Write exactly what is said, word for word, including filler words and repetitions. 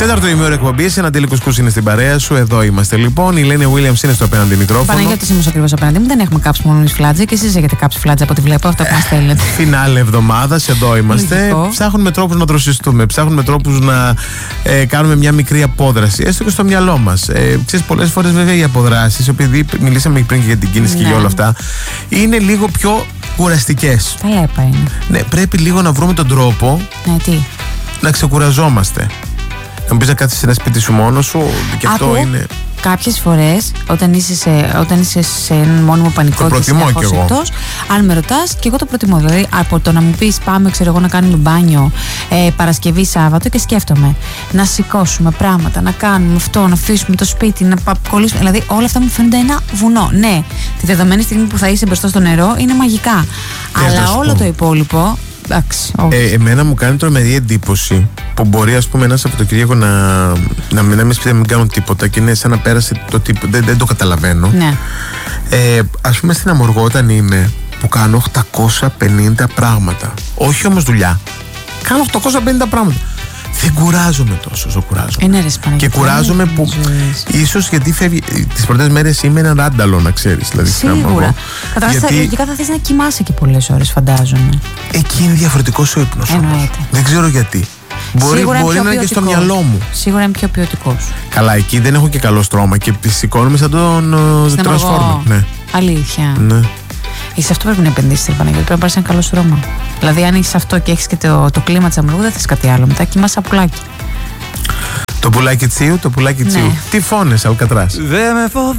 Τέταρτο ημέωρο εκπομπής, ένα τέλειο κουσκούς είναι στην παρέα σου. Εδώ είμαστε λοιπόν. Η Λένε Williams είναι στο απέναντι μικρόφωνο. Παναγιώτης είμαι ακριβώς απέναντι μου. Δεν έχουμε κάψει μόνο εμείς φλάτζα και εσείς έχετε κάψει φλάτζα από ό,τι βλέπω. Αυτό που μας θέλετε. Φινάλε εβδομάδας, εδώ είμαστε. Λογικό. Ψάχνουμε τρόπους να δροσιστούμε. Ψάχνουμε τρόπους να ε, κάνουμε μια μικρή απόδραση, έστω και στο μυαλό μας. Ε, ξέρεις, πολλές φορές βέβαια οι αποδράσεις, επειδή μιλήσαμε πριν και για την κίνηση, ναι, και για όλα αυτά, είναι λίγο πιο κουραστικές. Τα λέπα είναι. Ναι, πρέπει λίγο να βρούμε τον τρόπο. Ναι, τι? Να ξεκουραζόμαστε. Να μου πεις να κάθεσαι σε ένα σπίτι σου μόνος σου, και αυτό Άκου, είναι. κάποιες φορές όταν είσαι σε, όταν είσαι σε έναν μόνιμο πανικό, το προτιμώ κι εγώ. Εκτός, αν με ρωτάς, και εγώ το προτιμώ. Δηλαδή, από το να μου πεις πάμε, ξέρω εγώ, να κάνουμε μπάνιο ε, Παρασκευή, Σάββατο, και σκέφτομαι να σηκώσουμε πράγματα, να κάνουμε αυτό, να αφήσουμε το σπίτι, να κολλήσουμε. Δηλαδή, όλα αυτά μου φαίνονται ένα βουνό. Ναι, τη δεδομένη στιγμή που θα είσαι μπροστά στο νερό είναι μαγικά. Ε, Αλλά όλο το υπόλοιπο. Εντάξει, ε, εμένα μου κάνει τρομερή εντύπωση που μπορεί, ας πούμε, ένα Σαββατοκύριακο να, να μην είμαι σπίτι, να μην κάνω τίποτα και είναι σαν να πέρασε το τίποτα. Δεν, δεν το καταλαβαίνω. Ναι. Ε, ας πούμε στην Αμοργό, όταν είμαι, που κάνω οκτακόσια πενήντα πράγματα. Όχι όμως δουλειά. Κάνω οκτακόσια πενήντα πράγματα. Δεν κουράζομαι τόσο όσο κουράζομαι. Ε, ναι, ρε, και κουράζομαι που ίσως γιατί φεύγει. Τις πρώτες μέρες είμαι ένα ράνταλο, να ξέρεις. Δηλαδή, σίγουρα. Καταρχάς, γιατί... θα θες να κοιμάσαι και πολλές ώρες, φαντάζομαι. Εκεί είναι διαφορετικός ο ύπνος. Εννοείται. Δεν ξέρω γιατί. Μπορεί, μπορεί να είναι και στο μυαλό μου. Σίγουρα είναι πιο ποιοτικός. Καλά, εκεί δεν έχω και καλό στρώμα και σηκώνομαι σαν τον Transformer. Ναι. Αλήθεια. Ναι. Σε αυτό πρέπει να επενδύσεις, Παναγιώτη. Πρέπει να πάρεις ένα καλό στρώμα. Δηλαδή, αν έχεις αυτό και έχεις και το, το κλίμα της Αμοργού, δεν θες κάτι άλλο. Μετά κοιμάσαι σαν πουλάκι. Το πουλάκι τσίου, το πουλάκι τσίου. Ναι. Τι φώνες, Αλκατράς.